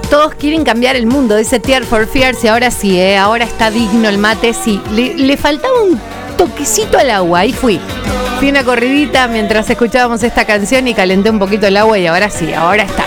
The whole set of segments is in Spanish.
Todos quieren cambiar el mundo, dice Tears for Fears, y ahora sí, ahora está digno el mate, sí. Le faltaba un toquecito al agua, ahí fui. Fui una corridita mientras escuchábamos esta canción y calenté un poquito el agua y ahora sí, ahora está.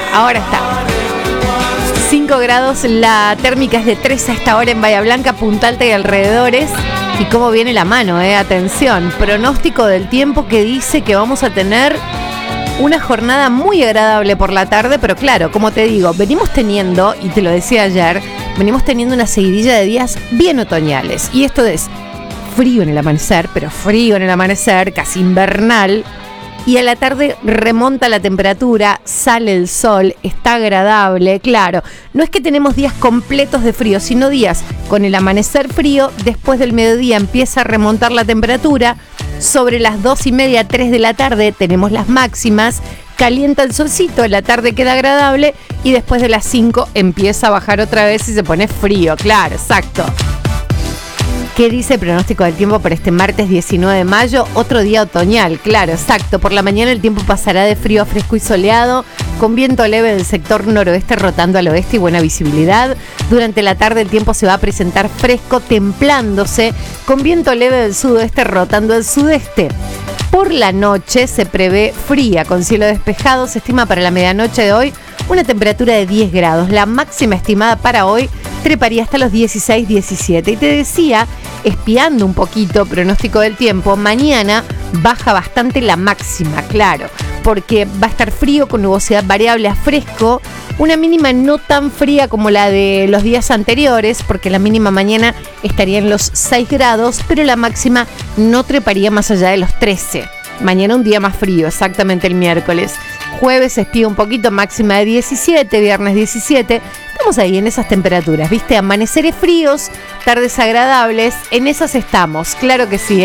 5 grados, la térmica es de 3 a esta hora en Bahía Blanca, Punta Alta y alrededores. Y cómo viene la mano, atención, pronóstico del tiempo que dice que vamos a tener una jornada muy agradable por la tarde, pero claro, como te digo, venimos teniendo, y te lo decía ayer, venimos teniendo una seguidilla de días bien otoñales. Y esto es frío en el amanecer, pero frío en el amanecer, casi invernal. Y a la tarde remonta la temperatura, sale el sol, está agradable, claro. No es que tenemos días completos de frío, sino días con el amanecer frío, después del mediodía empieza a remontar la temperatura. Sobre las 2:30, 3 de la tarde tenemos las máximas, calienta el solcito, la tarde queda agradable y después de las 5 empieza a bajar otra vez y se pone frío, claro, exacto. ¿Qué dice el pronóstico del tiempo para este martes 19 de mayo? Otro día otoñal, claro, exacto. Por la mañana el tiempo pasará de frío a fresco y soleado, con viento leve del sector noroeste rotando al oeste y buena visibilidad. Durante la tarde el tiempo se va a presentar fresco, templándose, con viento leve del sudoeste rotando al sudeste. Por la noche se prevé fría, con cielo despejado. Se estima para la medianoche de hoy una temperatura de 10 grados. La máxima estimada para hoy treparía hasta los 16, 17. Y te decía, espiando un poquito pronóstico del tiempo, mañana baja bastante la máxima, claro, porque va a estar frío con nubosidad variable a fresco, una mínima no tan fría como la de los días anteriores, porque la mínima mañana estaría en los 6 grados, pero la máxima no treparía más allá de los 13. Mañana un día más frío, exactamente el miércoles. Jueves se espía un poquito, máxima de 17, viernes 17. Estamos ahí en esas temperaturas, ¿viste? Amaneceres fríos, tardes agradables, en esas estamos, claro que sí,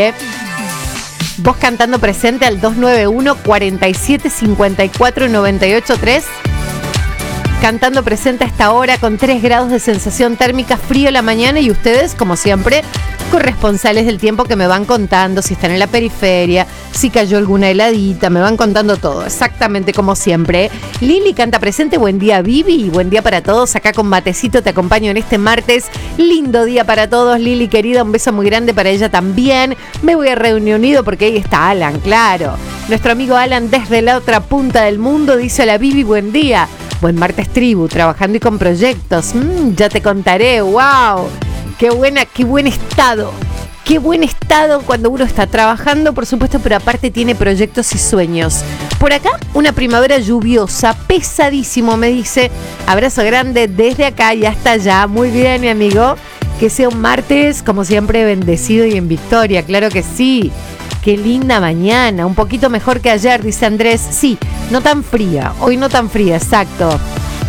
Vos cantando presente al 291 47 54 98 3. Cantando presente a esta hora con 3 grados de sensación térmica, frío la mañana, y ustedes, como siempre, corresponsales del tiempo que me van contando si están en la periferia, si cayó alguna heladita, me van contando todo, exactamente como siempre. Lili canta presente, buen día Vivi, y buen día para todos, acá con matecito te acompaño en este martes, lindo día para todos, Lili querida, un beso muy grande para ella también. Me voy a Reino Unido porque ahí está Alan, claro, nuestro amigo Alan desde la otra punta del mundo, dice la Vivi, buen día. Buen martes tribu, trabajando y con proyectos. Ya te contaré, wow. Qué buen estado. Qué buen estado cuando uno está trabajando, por supuesto, pero aparte tiene proyectos y sueños. Por acá, una primavera lluviosa, pesadísimo, me dice. Abrazo grande desde acá y hasta allá. Muy bien, mi amigo. Que sea un martes, como siempre, bendecido y en victoria. Claro que sí. Qué linda mañana, un poquito mejor que ayer, dice Andrés. Sí, no tan fría, hoy no tan fría, exacto.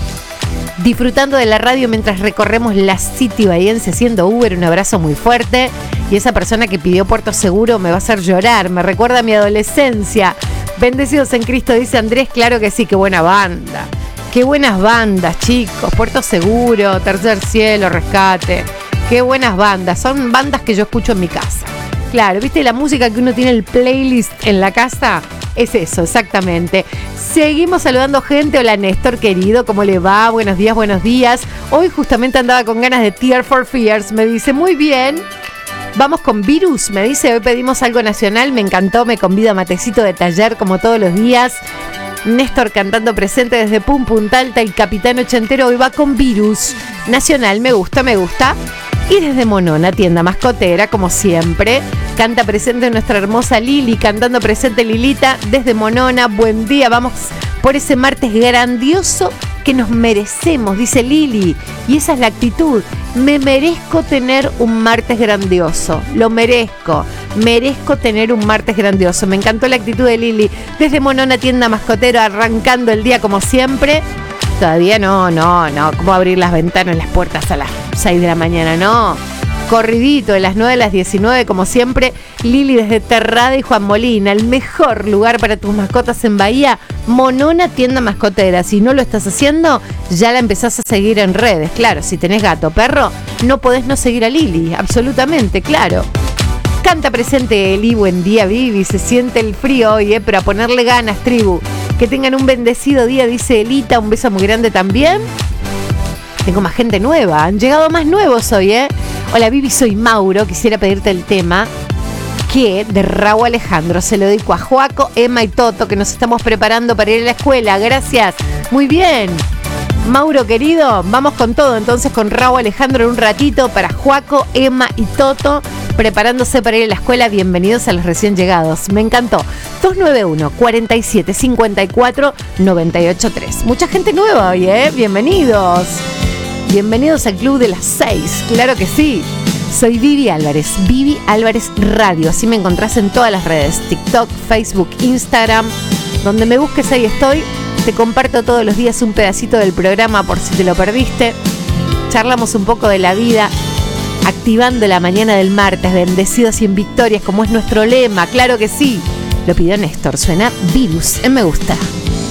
Disfrutando de la radio mientras recorremos la City bahiense haciendo Uber, un abrazo muy fuerte. Y esa persona que pidió Puerto Seguro me va a hacer llorar, me recuerda a mi adolescencia. Bendecidos en Cristo, dice Andrés, claro que sí, qué buena banda. Qué buenas bandas, chicos, Puerto Seguro, Tercer Cielo, Rescate. Qué buenas bandas, son bandas que yo escucho en mi casa. Claro, ¿viste la música que uno tiene el playlist en la casa? Es eso, exactamente. Seguimos saludando gente. Hola Néstor, querido, ¿cómo le va? Buenos días, buenos días. Hoy justamente andaba con ganas de Tears for Fears. Me dice, muy bien. Vamos con Virus, me dice, hoy pedimos algo nacional. Me encantó, me convida a matecito de taller como todos los días. Néstor cantando presente desde Punta Alta. El Capitán Ochentero hoy va con Virus. Nacional, me gusta, me gusta. Y desde Monona, tienda mascotera, como siempre, canta presente nuestra hermosa Lili, cantando presente Lilita desde Monona. Buen día, vamos por ese martes grandioso que nos merecemos, dice Lili. Y esa es la actitud. Me merezco tener un martes grandioso. Lo merezco. Merezco tener un martes grandioso. Me encantó la actitud de Lili. Desde Monona, tienda mascotera, arrancando el día como siempre. Todavía no. ¿Cómo abrir las ventanas, las puertas a las 6 de la mañana? No. Corridito, de las 9 a las 19, como siempre. Lili desde Terrada y Juan Molina. El mejor lugar para tus mascotas en Bahía. Monona, tienda mascotera. Si no lo estás haciendo, ya la empezás a seguir en redes. Claro, si tenés gato o perro, no podés no seguir a Lili. Absolutamente, claro. Canta presente Eli, buen día Vivi. Se siente el frío hoy, pero a ponerle ganas, tribu. Que tengan un bendecido día, dice Elita. Un beso muy grande también. Tengo más gente nueva, han llegado más nuevos hoy, ¿eh? Hola Vivi, soy Mauro, quisiera pedirte el tema que de Raúl Alejandro. Se lo dedico a Joaco, Emma y Toto, que nos estamos preparando para ir a la escuela. Gracias. Muy bien. Mauro querido, vamos con todo entonces con Raúl Alejandro en un ratito para Joaco, Emma y Toto preparándose para ir a la escuela. Bienvenidos a los recién llegados. Me encantó. 291-4754-983. Mucha gente nueva hoy, ¿eh? Bienvenidos. Bienvenidos al Club de las 6. Claro que sí. Soy Vivi Álvarez, Vivi Álvarez Radio. Así me encontrás en todas las redes. TikTok, Facebook, Instagram. Donde me busques ahí estoy. Te comparto todos los días un pedacito del programa por si te lo perdiste. Charlamos un poco de la vida, activando la mañana del martes, bendecidos y en victorias, como es nuestro lema. Claro que sí. Lo pidió Néstor. Suena Virus en Me Gusta.